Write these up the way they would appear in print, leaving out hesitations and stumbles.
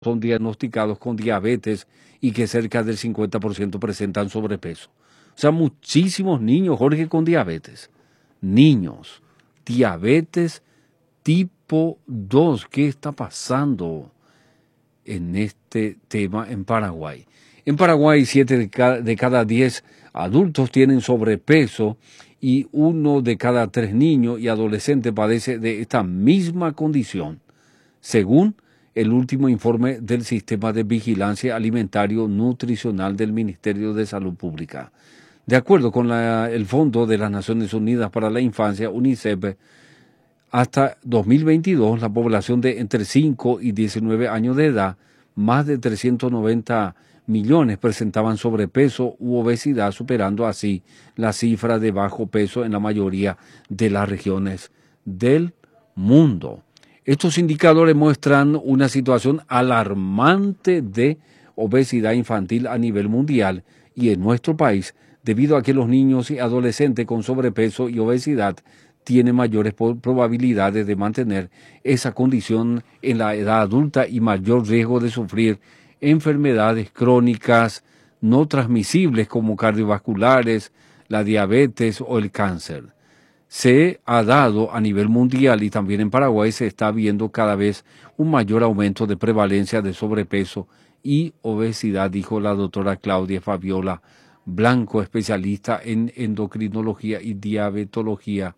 son diagnosticados con diabetes y que cerca del 50% presentan sobrepeso. O sea, muchísimos niños, Jorge, con diabetes. Niños, diabetes tipo 2. ¿Qué está pasando en este tema en Paraguay? En Paraguay, 7 de cada 10 adultos tienen sobrepeso y 1 de cada 3 niños y adolescentes padece de esta misma condición, según el último informe del Sistema de Vigilancia Alimentario Nutricional del Ministerio de Salud Pública. De acuerdo con el Fondo de las Naciones Unidas para la Infancia, UNICEF, hasta 2022, la población de entre 5 y 19 años de edad, más de 390 millones presentaban sobrepeso u obesidad, superando así la cifra de bajo peso en la mayoría de las regiones del mundo. Estos indicadores muestran una situación alarmante de obesidad infantil a nivel mundial y en nuestro país, debido a que los niños y adolescentes con sobrepeso y obesidad tienen mayores probabilidades de mantener esa condición en la edad adulta y mayor riesgo de sufrir enfermedades crónicas no transmisibles como cardiovasculares, la diabetes o el cáncer. Se ha dado a nivel mundial y también en Paraguay se está viendo cada vez un mayor aumento de prevalencia de sobrepeso y obesidad, dijo la doctora Claudia Fabiola Blanco, especialista en endocrinología y diabetología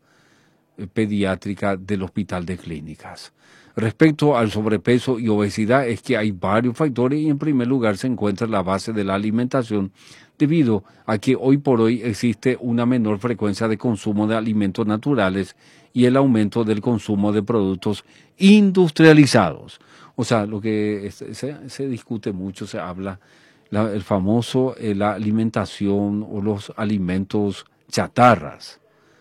pediátrica del Hospital de Clínicas. Respecto al sobrepeso y obesidad es que hay varios factores y en primer lugar se encuentra la base de la alimentación, debido a que hoy por hoy existe una menor frecuencia de consumo de alimentos naturales y el aumento del consumo de productos industrializados. O sea, lo que se discute mucho, se habla, el famoso, la alimentación o los alimentos chatarras.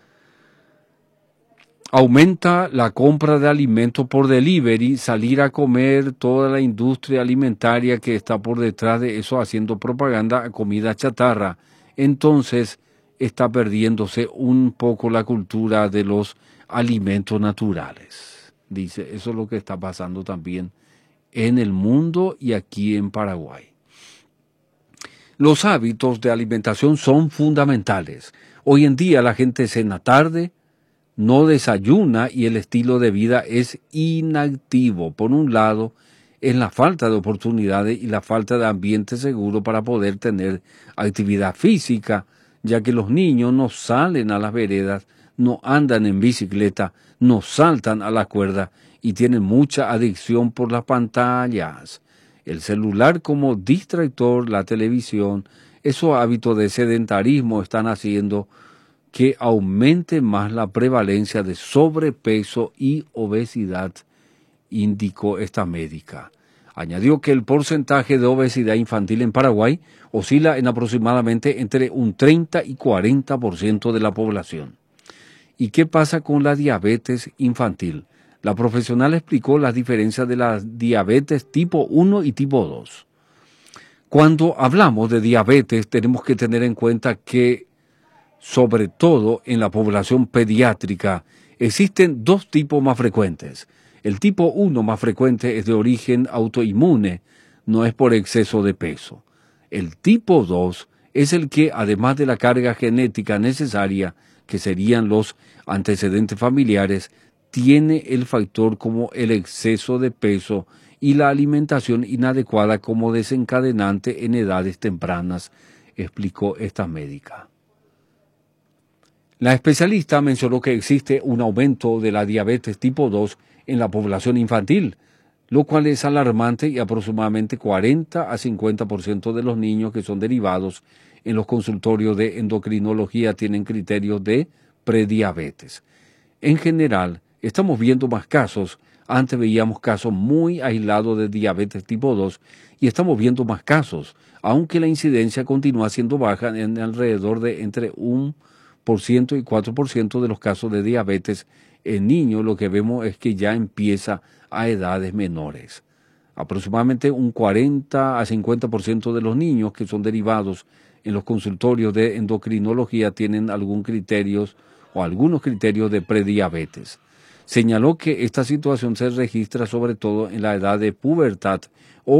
Aumenta la compra de alimentos por delivery, salir a comer, toda la industria alimentaria que está por detrás de eso haciendo propaganda a comida chatarra. Entonces está perdiéndose un poco la cultura de los alimentos naturales. Dice, eso es lo que está pasando también en el mundo y aquí en Paraguay. Los hábitos de alimentación son fundamentales. Hoy en día la gente cena tarde, no desayuna y el estilo de vida es inactivo. Por un lado, es la falta de oportunidades y la falta de ambiente seguro para poder tener actividad física, ya que los niños no salen a las veredas, no andan en bicicleta, no saltan a la cuerda y tienen mucha adicción por las pantallas. El celular como distractor, la televisión, esos hábitos de sedentarismo están haciendo que aumente más la prevalencia de sobrepeso y obesidad, indicó esta médica. Añadió que el porcentaje de obesidad infantil en Paraguay oscila en aproximadamente entre un 30 y 40% de la población. ¿Y qué pasa con la diabetes infantil? La profesional explicó las diferencias de la diabetes tipo 1 y tipo 2. Cuando hablamos de diabetes tenemos que tener en cuenta que sobre todo en la población pediátrica, existen 2 tipos más frecuentes. El tipo 1 más frecuente es de origen autoinmune, no es por exceso de peso. El tipo 2 es el que, además de la carga genética necesaria, que serían los antecedentes familiares, tiene el factor como el exceso de peso y la alimentación inadecuada como desencadenante en edades tempranas, explicó esta médica. La especialista mencionó que existe un aumento de la diabetes tipo 2 en la población infantil, lo cual es alarmante y aproximadamente 40 a 50% de los niños que son derivados en los consultorios de endocrinología tienen criterios de prediabetes. En general, estamos viendo más casos. Antes veíamos casos muy aislados de diabetes tipo 2 y estamos viendo más casos, aunque la incidencia continúa siendo baja en alrededor de entre 1% y 4% de los casos de diabetes en niños. Lo que vemos es que ya empieza a edades menores. Aproximadamente un 40 a 50% de los niños que son derivados en los consultorios de endocrinología tienen algunos criterios de prediabetes. señaló que esta situación se registra sobre todo en la edad de pubertad